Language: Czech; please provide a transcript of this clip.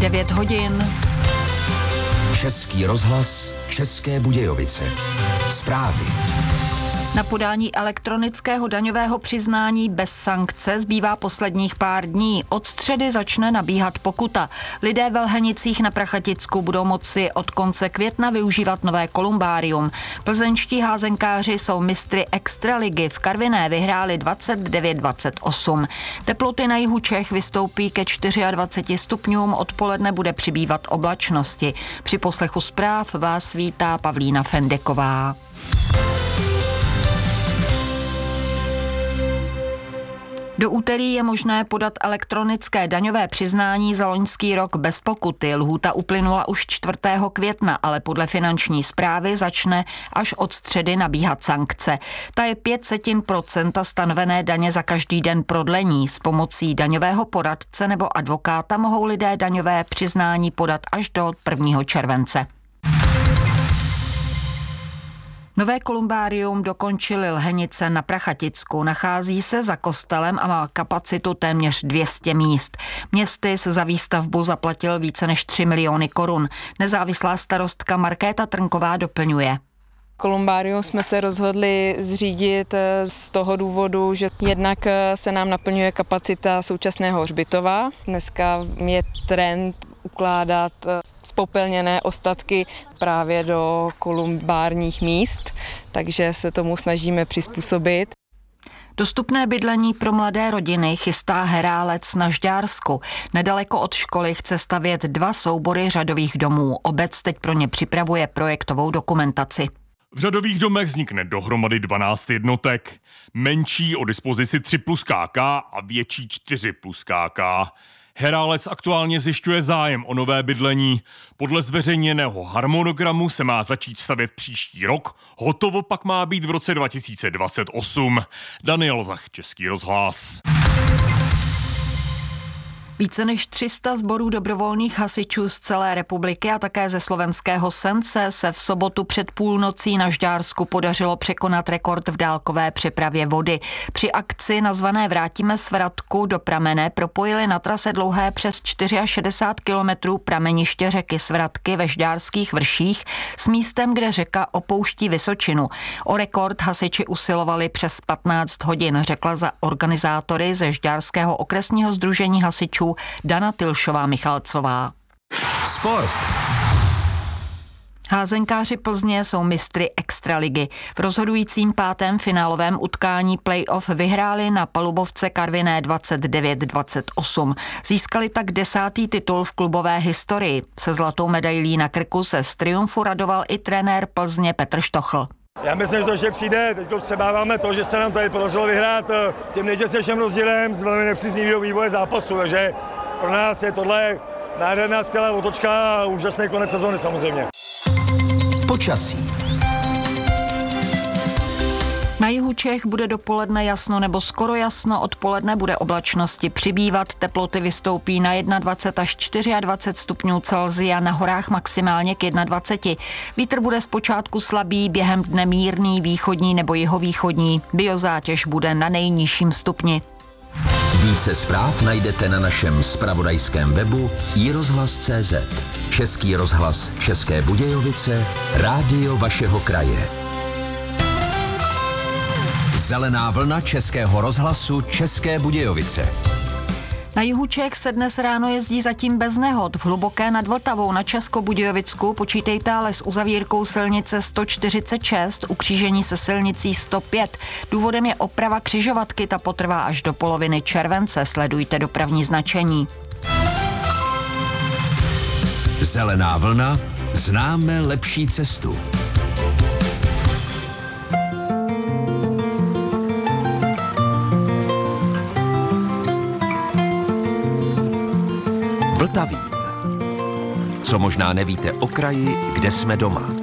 9 hodin. Český rozhlas, České Budějovice. Zprávy. Na podání elektronického daňového přiznání bez sankce zbývá posledních pár dní. Od středy začne nabíhat pokuta. Lidé ve Lhenicích na Prachaticku budou moci od konce května využívat nové kolumbárium. Plzeňští házenkáři jsou mistry extraligy. V Karviné vyhráli 29-28. Teploty na jihu Čech vystoupí ke 24 stupňům, odpoledne bude přibývat oblačnosti. Při poslechu zpráv vás vítá Pavlína Fendeková. Do úterý je možné podat elektronické daňové přiznání za loňský rok bez pokuty. Lhůta uplynula už 4. května, ale podle finanční správy začne až od středy nabíhat sankce. Ta je 0,05% stanovené daně za každý den prodlení. S pomocí daňového poradce nebo advokáta mohou lidé daňové přiznání podat až do 1. července. Nové kolumbárium dokončili Lhenice na Prachaticku. Nachází se za kostelem a má kapacitu téměř 200 míst. Městys za výstavbu zaplatil více než 3 miliony korun. Nezávislá starostka Markéta Trnková doplňuje. Kolumbárium jsme se rozhodli zřídit z toho důvodu, že jednak se nám naplňuje kapacita současného hřbitova. Dneska je trend ukládat zpopelněné ostatky právě do kolumbárních míst, takže se tomu snažíme přizpůsobit. Dostupné bydlení pro mladé rodiny chystá Herálec na Žďársku. Nedaleko od školy chce stavět 2 soubory řadových domů. Obec teď pro ně připravuje projektovou dokumentaci. V řadových domech vznikne dohromady 12 jednotek. Menší o dispozici 3+KK a větší 4+KK. Herálec aktuálně zjišťuje zájem o nové bydlení. Podle zveřejněného harmonogramu se má začít stavět příští rok, hotovo pak má být v roce 2028. Daniel Zach, Český rozhlas. Více než 300 sborů dobrovolných hasičů z celé republiky a také ze slovenského Sence se v sobotu před půlnocí na Žďársku podařilo překonat rekord v dálkové přepravě vody. Při akci nazvané Vrátíme Svratku do pramene propojili na trase dlouhé přes 64 kilometrů prameniště řeky Svratky ve Žďárských vrších s místem, kde řeka opouští Vysočinu. O rekord hasiči usilovali přes 15 hodin, řekla za organizátory ze Žďárského okresního sdružení hasičů Dana Tylšová-Michalcová. Sport. Házenkáři Plzně jsou mistry extraligy. V rozhodujícím 5. finálovém utkání playoff vyhráli na palubovce Karviné 29-28. Získali tak 10. titul v klubové historii. Se zlatou medailí na krku se z triumfu radoval i trenér Plzně Petr Štochl. Já myslím, že to ještě přijde. Teď přebáváme to, že se nám tady podařilo vyhrát tím nejtěsnějším rozdílem z velmi nepříznivého vývoje zápasu. Takže pro nás je tohle nádherná skvělá otočka a úžasný konec sezóny samozřejmě. Počasí. Na jihu Čech bude dopoledne jasno nebo skoro jasno, odpoledne bude oblačnosti přibývat, teploty vystoupí na 21 až 24 stupňů Celsia, na horách maximálně k 21. Vítr bude zpočátku slabý, během dne mírný, východní nebo jihovýchodní. Biozátěž bude na nejnižším stupni. Více zpráv najdete na našem zpravodajském webu iRozhlas.cz. Český rozhlas České Budějovice, rádio vašeho kraje. Zelená vlna Českého rozhlasu České Budějovice. Na jihu Čech se dnes ráno jezdí zatím bez nehod. V Hluboké nad Vltavou na Českobudějovicku počítejte ale s uzavírkou silnice 146 u křížení se silnicí 105. Důvodem je oprava křižovatky, ta potrvá až do poloviny července. Sledujte dopravní značení. Zelená vlna, známe lepší cestu. Vltavín. Co možná nevíte o kraji, kde jsme doma.